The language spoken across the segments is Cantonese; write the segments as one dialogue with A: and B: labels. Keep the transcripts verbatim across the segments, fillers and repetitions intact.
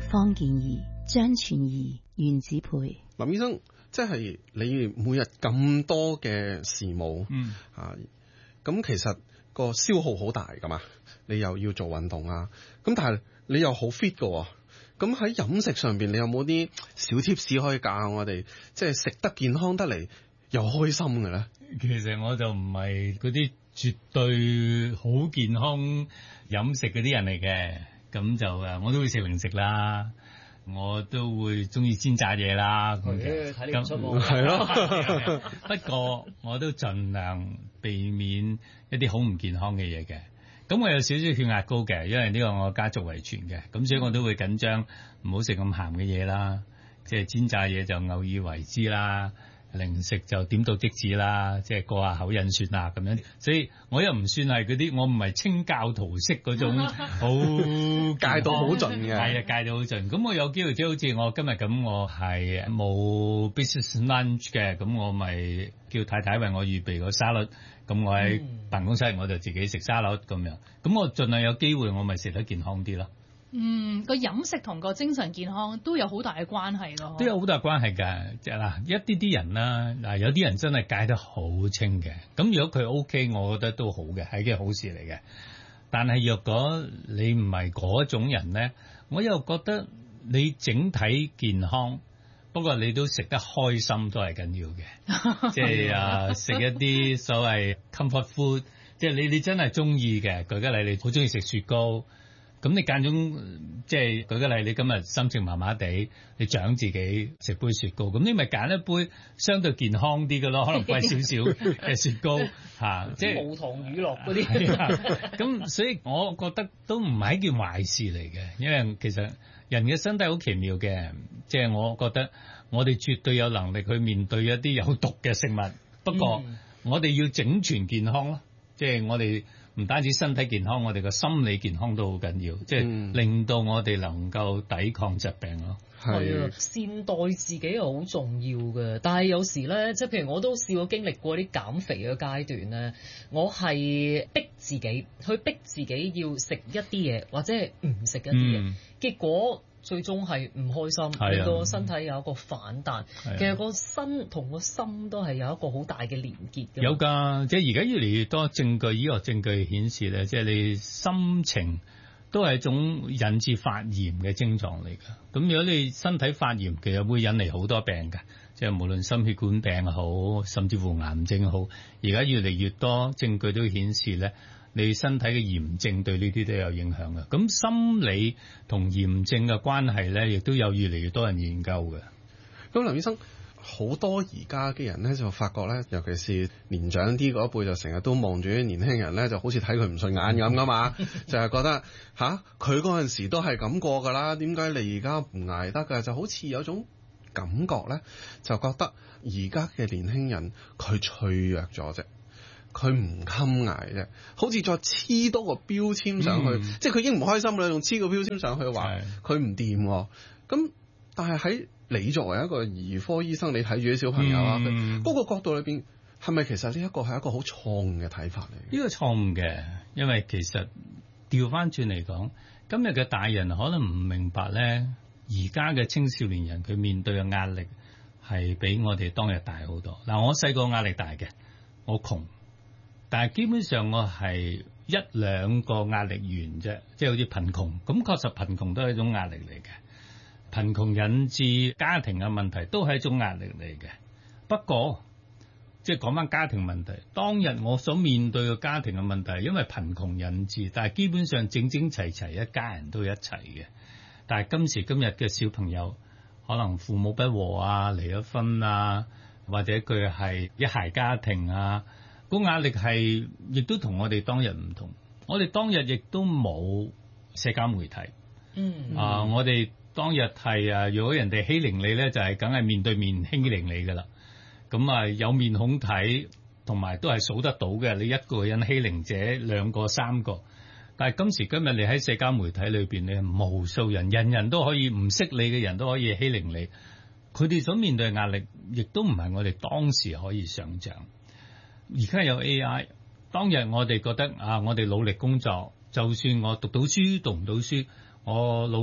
A: 方健儀、張全儀、袁子培。
B: 林醫生，即係你每日咁多嘅事務，
C: 嗯
B: 啊，咁其實個消耗好大噶嘛，你又要做運動啊，咁但係你又好 fit 噶喎，咁喺飲食上邊，你有冇啲小 tips 可以教我哋，即係食得健康得嚟又開心嘅咧？
C: 其實我就唔係嗰啲絕對好健康飲食嗰啲人嚟嘅，咁就誒我都會食零食啦。我都會中意煎炸嘢啦，
D: 睇你唔出喎，
B: 係咯。
C: 不過我都盡量避免一啲好唔健康嘅嘢嘅。咁我有少少血壓高嘅，因為呢個我家族遺傳嘅，咁所以我都會緊張，唔好食咁鹹嘅嘢啦。即係煎炸嘢就偶爾為之啦，零食就點到即止啦，即係過下口癮算啦咁樣。所以我又唔算係嗰啲，我唔係清教徒式嗰種好
B: 戒到好盡嘅。
C: 係啊，戒到好盡。咁我有機會即係好似我今日咁，我係冇 business lunch 嘅，咁我咪叫太太為我預備個沙律，咁我喺辦公室我就自己食沙律咁樣。咁我盡量有機會我咪食得健康啲咯。
E: 嗯，個飲食同個精神健康都有好大嘅關係咯，
C: 都有好大關係㗎。即係嗱，一啲啲人啦，嗱有啲人真係戒得好清嘅，咁如果佢 OK，我覺得都好嘅，係件好事嚟嘅。但係若果你唔係嗰種人咧，我又覺得你整體健康，不過你都食得開心都係緊要嘅。即係啊，食一啲所謂 comfort food，即係你你真係中意嘅。舉個例，你好中意食雪糕。咁你間中即係舉個例，你今日心情麻麻地，你獎自己食杯雪糕，咁你咪揀一杯相對健康啲嘅咯，可能貴少少嘅雪糕嚇，即係
D: 無糖乳酪嗰啲。
C: 咁所以我覺得都唔係一件壞事嚟嘅，因為其實人嘅身體好奇妙嘅，即係我覺得我哋絕對有能力去面對一啲有毒嘅食物，不過我哋要整全健康咯，即係我哋。唔單止身體健康，我哋個心理健康都好緊要，即係、嗯、令到我哋能夠抵抗疾病咯。
D: 係啊，善待自己係好重要嘅。但係有時咧，即係譬如我都試過經歷過啲減肥嘅階段咧，我係逼自己去逼自己要食一啲嘢，或者係唔食一啲嘢，嗯、結果最終係唔開心，令到我身體有一個反彈。其實個身同個心都係有一個好大嘅連結嘅。
C: 有㗎，即係而家越嚟越多證據，醫學證據顯示咧，即係你心情都係一種引致發炎嘅症狀嚟㗎。咁如果你身體發炎，其實會引嚟好多病㗎，即係無論心血管病好，甚至乎癌症好。而家越嚟越多證據都顯示咧，你身體嘅炎症對呢啲都有影響嘅。咁心理同炎症嘅關係咧，亦都有越嚟越多人研究嘅。
B: 咁林醫生，好多而家嘅人咧就發覺咧，尤其是年長啲嗰一輩就成日都望住啲年輕人咧，就好似睇佢唔順眼咁噶嘛，就係覺得吓佢嗰陣時都係咁過噶啦，點解你而家唔捱得㗎？就好似有種感覺咧，就覺得而家嘅年輕人佢脆弱咗啫。佢唔襟捱啫，好似再黐多個標籤上去，嗯、即係佢已經唔開心啦，仲黐個標籤上去話佢唔掂。咁但係喺你作為一個兒科醫生，你睇住啲小朋友啊，嗰、嗯、個角度裏邊，係咪其實呢一個係一個好錯誤嘅睇法嚟？
C: 呢個錯誤嘅，因為其實調翻轉嚟講，今日嘅大人可能唔明白咧，而家嘅青少年人佢面對嘅壓力係比我哋當日大好多。嗱，我細個壓力大嘅，我窮。但係基本上我係一兩個壓力源啫，即係好似貧窮，咁確實貧窮都係一種壓力嚟嘅。貧窮引致家庭嘅問題都係一種壓力嚟嘅。不過，即係講翻家庭問題，當日我所面對嘅家庭嘅問題，因為貧窮引致，但係基本上整整齊齊一家人都一齊嘅。但係今時今日嘅小朋友，可能父母不和啊，離咗婚啊，或者佢係一孩家庭啊。個壓力係，亦都同我哋當日唔同。我哋當日亦都冇社交媒體。嗯啊，我哋當日係啊，如果人哋欺凌你咧，就係梗係面對面欺凌你噶啦。咁啊，有面孔睇，同埋都係數得到嘅。你一個人欺凌者，兩個、三個。但係今時今日，你喺社交媒體裏邊，你無數人，人人都可以唔識你嘅人都可以欺凌你。佢哋所面對嘅壓力，亦都唔係我哋當時可以想象。而家有 A I， 當日我哋覺得啊，我哋努力工作，就算我讀到書讀唔到書，我努力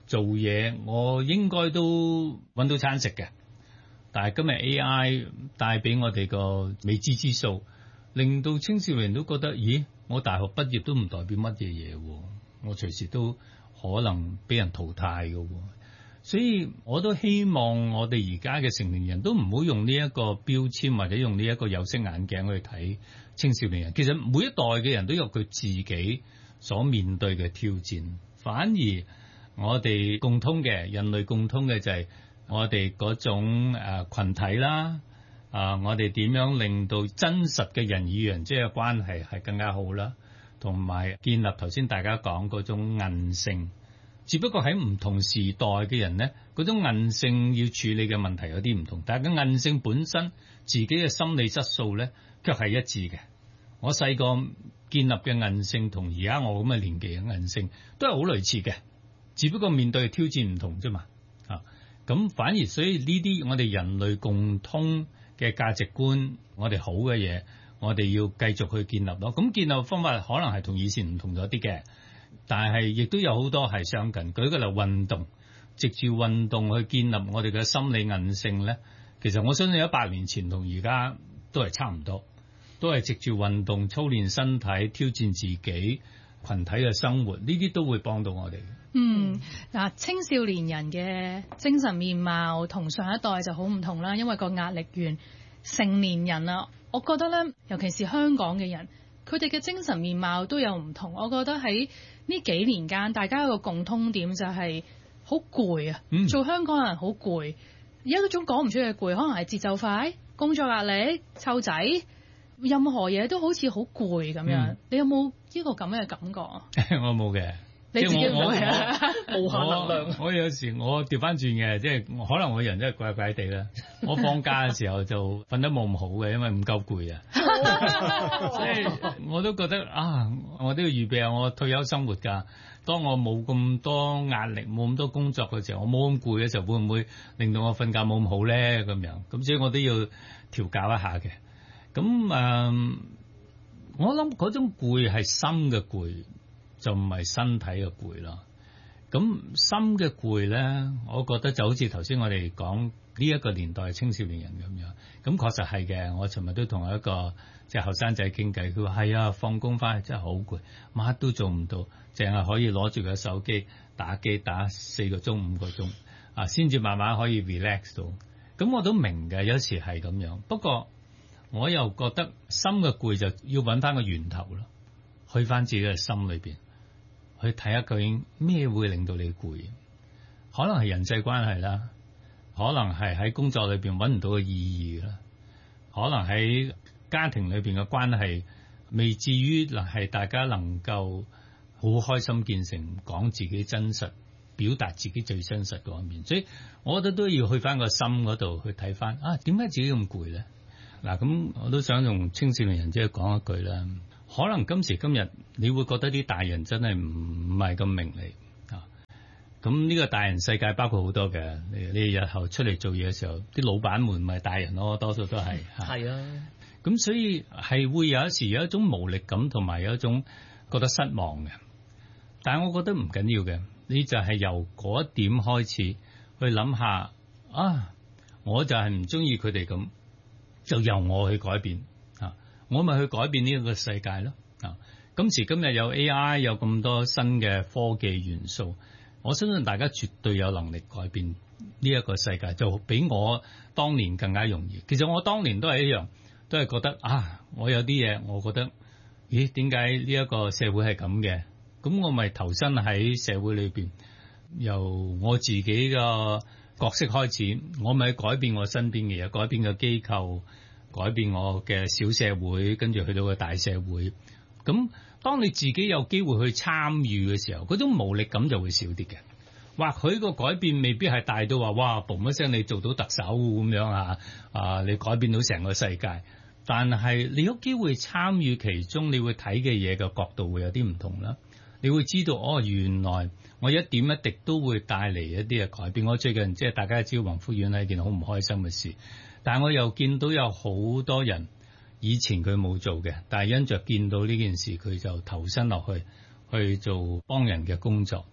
C: 做嘢，我應該都揾到餐食嘅。但係今日 A I 帶俾我哋個未知之數，令到青少年都覺得，咦，我大學畢業都唔代表乜嘢嘢喎，我隨時都可能俾人淘汰嘅喎。所以我都希望我哋而家嘅成年人都唔好用呢一個標籤或者用呢一個有色眼鏡去睇青少年人。其實每一代嘅人都有佢自己所面對嘅挑戰，反而我哋共通嘅人類共通嘅就係我哋嗰種誒羣體啦，啊，我哋點樣令到真實嘅人與人之間嘅關係係更加好啦，同埋建立頭先大家講嗰種韌性。只不過喺唔同時代嘅人呢，嗰種韌性要處理嘅問題有啲唔同，但係個韌性本身自己嘅心理質素呢，卻係一致嘅。我細個建立嘅韌性同而家我咁嘅年紀嘅韌性都係好類似嘅，只不過面對嘅挑戰唔同啫嘛。啊，咁反而所以呢啲我哋人類共通嘅價值觀，我哋好嘅嘢，我哋要繼續去建立咯。咁建立方法可能係同以前唔同咗啲嘅。但係亦都有好多係相近，舉個例運動，藉住運動去建立我哋嘅心理韌性咧。其實我相信一百年前同而家都係差唔多，都係藉住運動操練身體、挑戰自己、群體嘅生活，呢啲都會幫到我哋。
E: 嗯，嗱，青少年人嘅精神面貌同上一代就好唔同啦，因為個壓力源。成年人啊，我覺得咧，尤其是香港嘅人，佢哋嘅精神面貌都有唔同。我覺得喺呢幾年間，大家有個共通點就係好攰啊！嗯、做香港人好攰，有一種講唔出嘅攰，可能係節奏快、工作壓力、湊仔，任何嘢都好似好攰咁樣。嗯、你有冇呢個咁嘅感覺啊？
C: 我冇嘅。
E: 你自己
C: 冇
E: 係啊，無限能量。
C: 我，我，我有時我調翻轉嘅，即係可能我人真係怪怪地啦。我放假嘅時候就瞓得冇咁好嘅，因為唔夠攰啊。所以我都覺得啊，我都要預備下我退休生活㗎。當我冇咁多壓力、冇咁多工作嘅時候，我冇咁攰嘅時候，會唔會令到我瞓覺冇咁好咧？咁樣咁，所以我都要調教一下嘅。咁誒、嗯，我諗嗰種攰係心嘅攰。就唔係身體嘅攰咯，咁心嘅攰咧，我覺得就好似頭先我哋講呢一個年代青少年人咁樣，咁確實係嘅。我尋日都同一個即係後生仔傾偈，佢話係啊，放工翻去真係好攰，乜都做唔到，淨係可以攞住個手機打機打四個鐘五個鐘啊，先至慢慢可以 relax 到。咁我都明嘅，有時係咁樣，不過我又覺得心嘅攰就要揾翻個源頭咯，去翻自己嘅心裏邊。去睇下究竟咩會令到你攰，可能係人際關係啦，可能係喺工作裏邊揾唔到嘅意義啦，可能喺家庭裏邊嘅關係未至於嗱係大家能夠好開心見誠，講自己真實，表達自己最真實嗰一面。所以我覺得都要去翻個心嗰度去睇翻啊，點解自己咁攰咧？嗱，咁我都想用青少年人即係講一句啦。可能今時今日你會覺得啲大人真係唔係咁明理啊！咁呢個大人世界包括好多嘅，你你日後出嚟做嘢嘅時候，啲老闆們咪大人咯，多數都係係啊。咁所以係會有一時有一種無力感，同埋有一種覺得失望嘅。但係我覺得唔緊要嘅，你就係由嗰一點開始去諗下啊，我就係唔中意佢哋咁，就由我去改變。我咪去改變呢個世界咯啊！今時今日有 A I， 有咁多新嘅科技元素，我相信大家絕對有能力改變呢一個世界，就比我當年更加容易。其實我當年都係一樣，都係覺得啊，我有啲嘢，我覺得，咦，點解呢一個社會係咁嘅？咁我咪投身喺社會裏邊，由我自己嘅角色開始，我咪改變我身邊嘅嘢，改變個機構。改變我嘅小社會，跟住去到個大社會。咁當你自己有機會去參與嘅時候，嗰種無力感就會少啲嘅。或許個改變未必係大到話，哇，嘣一聲你做到特首咁樣啊，啊，你改變到成個世界。但係你有機會參與其中，你會睇嘅嘢嘅角度會有啲唔同啦。你會知道，哦，原來我一點一滴都會帶嚟一啲嘅改變。我最近即係大家知道宏福苑係一件好唔開心嘅事。但我又見到有好多人以前佢冇做嘅，但係因着見到呢件事，佢就投身落去去做幫人嘅工作。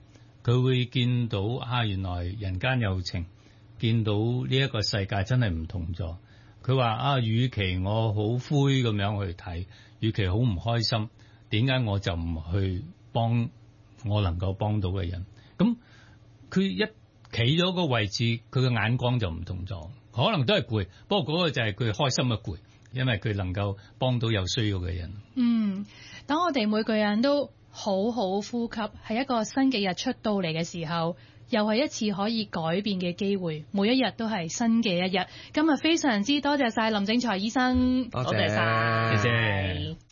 C: 佢會見到啊，原來人間有情，見到呢一個世界真係唔同咗。佢話啊，與其我好灰咁樣去睇，與其好唔開心，點解我就唔去幫我能夠幫到嘅人？咁佢一企咗個位置，佢嘅眼光就唔同咗。可能都係攰，不過嗰個就係佢開心嘅攰，因為佢能夠幫到有需要嘅人。
E: 嗯，當我哋每個人都好好呼吸，係一個新嘅日出到嚟嘅時候，又係一次可以改變嘅機會。每一日都係新嘅一日。今日非常之多謝晒林正財醫生，
B: 多謝
D: 多謝晒，
C: 謝謝。